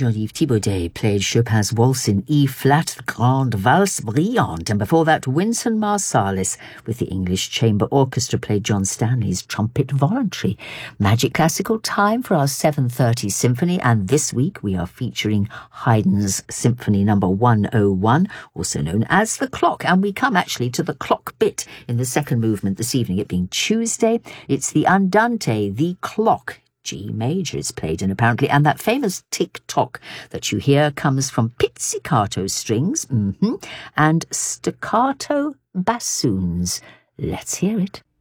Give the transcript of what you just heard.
Geneviève Thibaudet played Chopin's Waltz in E-flat, the Grande Valse Brillante, and before that Wynton Marsalis with the English Chamber Orchestra played John Stanley's Trumpet Voluntary. Magic Classical time for our 7:30 symphony, and this week we are featuring Haydn's Symphony No. 101, also known as The Clock, and we come actually to the clock bit in the second movement this evening, it being Tuesday. It's the Andante, the clock. G major is played in apparently, and that famous tick-tock that you hear comes from pizzicato strings and staccato bassoons. Let's hear it.